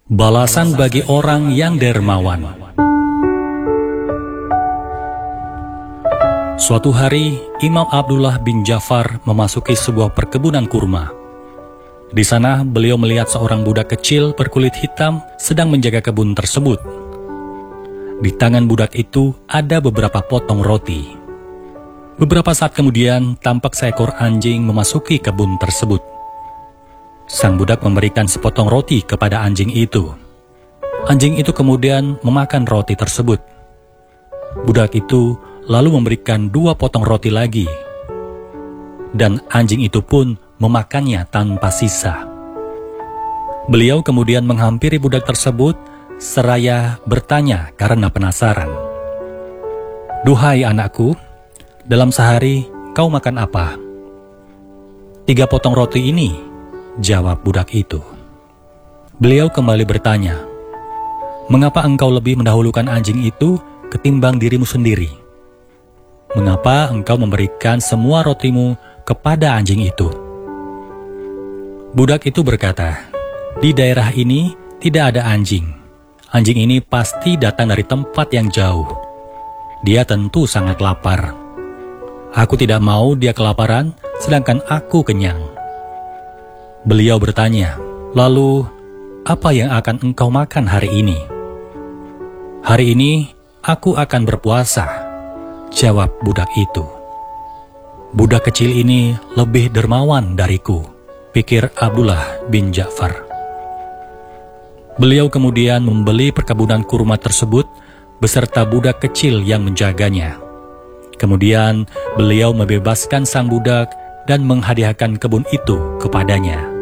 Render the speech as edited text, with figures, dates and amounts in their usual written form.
Balasan bagi orang yang dermawan. Suatu hari, Imam Abdullah bin Ja'far memasuki sebuah perkebunan kurma. Di sana, beliau melihat seorang budak kecil berkulit hitam sedang menjaga kebun tersebut. Di tangan budak itu ada beberapa potong roti. Beberapa saat kemudian, tampak seekor anjing memasuki kebun tersebut. Sang budak memberikan sepotong roti kepada anjing itu. Anjing itu kemudian memakan roti tersebut. Budak itu lalu memberikan 2 potong roti lagi. Dan anjing itu pun memakannya tanpa sisa. Beliau kemudian menghampiri budak tersebut seraya bertanya karena penasaran. "Duhai anakku, dalam sehari kau makan apa?" "3 potong roti ini," jawab budak itu. Beliau kembali bertanya, "Mengapa engkau lebih mendahulukan anjing itu ketimbang dirimu sendiri? Mengapa engkau memberikan semua rotimu kepada anjing itu?" Budak itu berkata, "Di daerah ini tidak ada anjing. Anjing ini pasti datang dari tempat yang jauh. Dia tentu sangat lapar. Aku tidak mau dia kelaparan, sedangkan aku kenyang." Beliau bertanya, "Lalu, apa yang akan engkau makan hari ini?" "Hari ini, aku akan berpuasa," jawab budak itu. "Budak kecil ini lebih dermawan dariku," pikir Abdullah bin Ja'far. Beliau kemudian membeli perkebunan kurma tersebut beserta budak kecil yang menjaganya. Kemudian beliau membebaskan sang budak dan menghadiahkan kebun itu kepadanya.